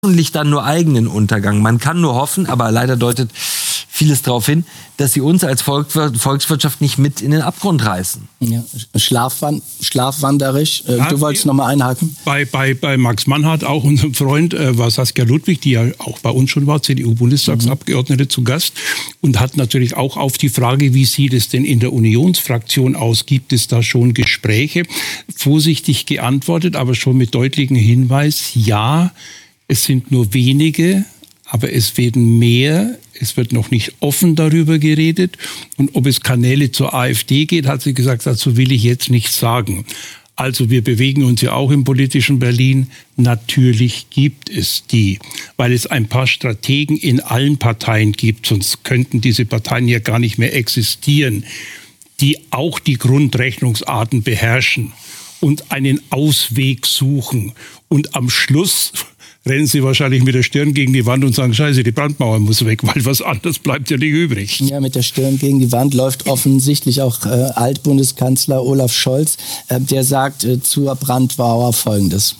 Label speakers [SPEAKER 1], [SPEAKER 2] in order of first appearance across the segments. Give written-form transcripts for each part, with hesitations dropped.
[SPEAKER 1] hoffentlich dann nur eigenen Untergang. Man kann nur hoffen, aber leider deutet vieles darauf hin, dass sie uns als Volkswirtschaft nicht mit in den Abgrund reißen.
[SPEAKER 2] Ja, schlafwanderisch. Du wolltest noch mal einhaken?
[SPEAKER 3] Bei Max Mannhardt, auch unserem Freund, war Saskia Ludwig, die ja auch bei uns schon war, CDU-Bundestagsabgeordnete zu Gast, und hat natürlich auch auf die Frage, wie sieht es denn in der Unionsfraktion aus, gibt es da schon Gespräche, vorsichtig geantwortet, aber schon mit deutlichem Hinweis, ja, es sind nur wenige, aber es werden mehr. Es wird noch nicht offen darüber geredet. Und ob es Kanäle zur AfD geht, hat sie gesagt, dazu will ich jetzt nichts sagen. Also wir bewegen uns ja auch im politischen Berlin. Natürlich gibt es die, weil es ein paar Strategen in allen Parteien gibt. Sonst könnten diese Parteien ja gar nicht mehr existieren, die auch die Grundrechnungsarten beherrschen und einen Ausweg suchen. Und am Schluss rennen sie wahrscheinlich mit der Stirn gegen die Wand und sagen, Scheiße, die Brandmauer muss weg, weil was anderes bleibt ja nicht übrig.
[SPEAKER 2] Ja, mit der Stirn gegen die Wand läuft offensichtlich auch Altbundeskanzler Olaf Scholz. Der sagt zur Brandmauer Folgendes.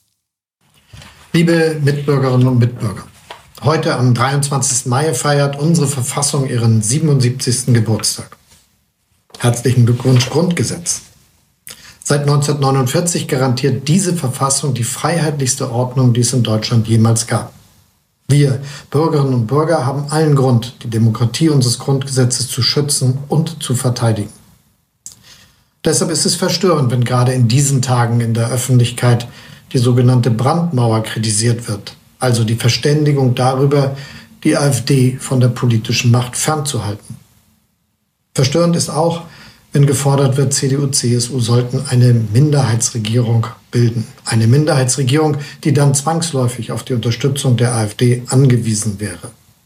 [SPEAKER 4] Liebe Mitbürgerinnen und Mitbürger, heute am 23. Mai feiert unsere Verfassung ihren 77. Geburtstag. Herzlichen Glückwunsch, Grundgesetz. Seit 1949 garantiert diese Verfassung die freiheitlichste Ordnung, die es in Deutschland jemals gab. Wir, Bürgerinnen und Bürger, haben allen Grund, die Demokratie unseres Grundgesetzes zu schützen und zu verteidigen. Deshalb ist es verstörend, wenn gerade in diesen Tagen in der Öffentlichkeit die sogenannte Brandmauer kritisiert wird, also die Verständigung darüber, die AfD von der politischen Macht fernzuhalten. Verstörend ist auch, wenn gefordert wird, CDU, CSU sollten eine Minderheitsregierung bilden. Eine Minderheitsregierung, die dann zwangsläufig auf die Unterstützung der AfD angewiesen wäre.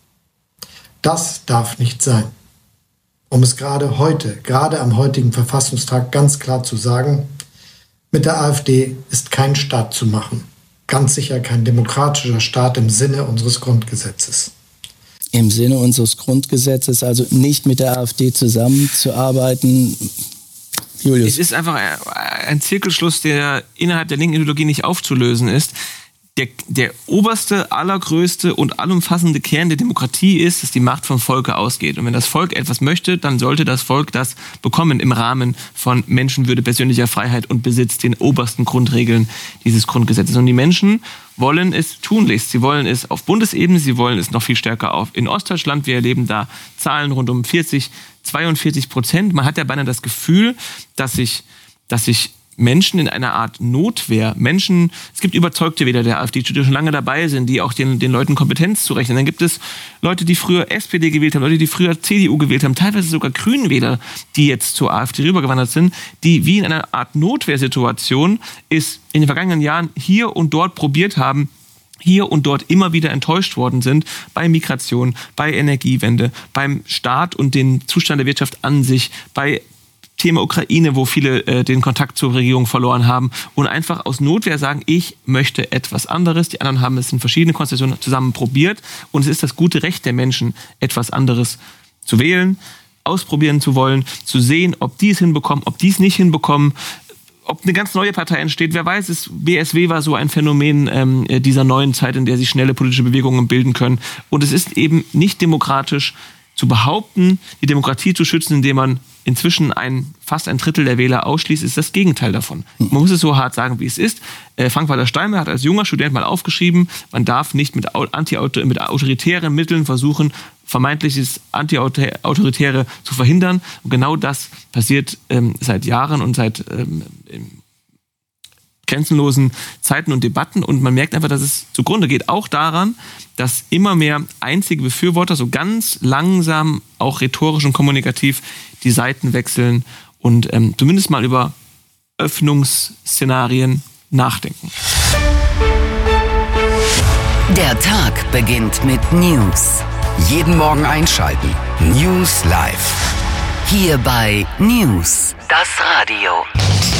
[SPEAKER 4] Das darf nicht sein. Um es gerade am heutigen Verfassungstag ganz klar zu sagen, mit der AfD ist kein Staat zu machen. Ganz sicher kein demokratischer Staat im Sinne unseres Grundgesetzes.
[SPEAKER 2] Im Sinne unseres Grundgesetzes, also nicht mit der AfD zusammenzuarbeiten. Julius.
[SPEAKER 5] Es ist einfach ein Zirkelschluss, der innerhalb der linken Ideologie nicht aufzulösen ist. Der oberste, allergrößte und allumfassende Kern der Demokratie ist, dass die Macht vom Volke ausgeht. Und wenn das Volk etwas möchte, dann sollte das Volk das bekommen im Rahmen von Menschenwürde, persönlicher Freiheit und Besitz, den obersten Grundregeln dieses Grundgesetzes. Und die Menschen wollen es tunlichst. Sie wollen es auf Bundesebene, sie wollen es noch viel stärker in Ostdeutschland. Wir erleben da Zahlen rund um 42%. Man hat ja beinahe das Gefühl, dass sich Menschen in einer Art Notwehr, es gibt überzeugte Wähler der AfD, die schon lange dabei sind, die auch den Leuten Kompetenz zurechnen. Dann gibt es Leute, die früher SPD gewählt haben, Leute, die früher CDU gewählt haben, teilweise sogar Grünwähler, die jetzt zur AfD rübergewandert sind, die wie in einer Art Notwehrsituation es in den vergangenen Jahren hier und dort probiert haben, hier und dort immer wieder enttäuscht worden sind bei Migration, bei Energiewende, beim Staat und den Zustand der Wirtschaft an sich, bei Thema Ukraine, wo viele den Kontakt zur Regierung verloren haben und einfach aus Notwehr sagen, ich möchte etwas anderes. Die anderen haben es in verschiedenen Konstellationen zusammen probiert und es ist das gute Recht der Menschen, etwas anderes zu wählen, ausprobieren zu wollen, zu sehen, ob die es hinbekommen, ob die es nicht hinbekommen, ob eine ganz neue Partei entsteht. Wer weiß, BSW war so ein Phänomen dieser neuen Zeit, in der sich schnelle politische Bewegungen bilden können. Und es ist eben nicht demokratisch zu behaupten, die Demokratie zu schützen, indem man inzwischen fast ein Drittel der Wähler ausschließt, ist das Gegenteil davon. Man muss es so hart sagen, wie es ist. Frank-Walter Steinmeier hat als junger Student mal aufgeschrieben, man darf nicht mit autoritären Mitteln versuchen, vermeintliches Anti-Autoritäre zu verhindern. Und genau das passiert seit Jahren und seit grenzenlosen Zeiten und Debatten. Und man merkt einfach, dass es zugrunde geht. Auch daran, dass immer mehr einzige Befürworter so ganz langsam, auch rhetorisch und kommunikativ, die Seiten wechseln und zumindest mal über Öffnungsszenarien nachdenken.
[SPEAKER 6] Der Tag beginnt mit News. Jeden Morgen einschalten. News Live. Hier bei News, das Radio.